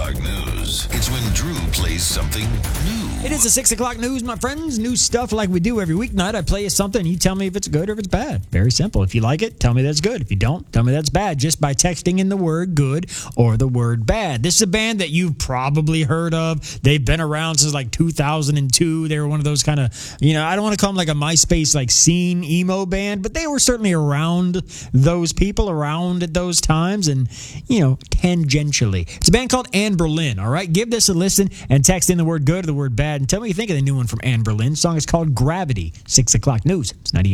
o'clock news. It's when Drew plays something new. It is the 6 o'clock news, my friends. New stuff like we do every weeknight. I play you something, and you tell me if it's good or if it's bad. Very simple. If you like it, tell me that's good. If you don't, tell me that's bad, just by texting in the word good or the word bad. This is a band that you've probably heard of. They've been around since like 2002. They were one of those kind of, I don't want to call them like a MySpace like scene emo band, but they were certainly around those people, around at those times, and, tangentially. It's a band called Anne Berlin, all right? Give this a listen and text in the word good or the word bad and tell me what you think of the new one from Anne Berlin. The song is called Gravity. 6 o'clock news. It's 98.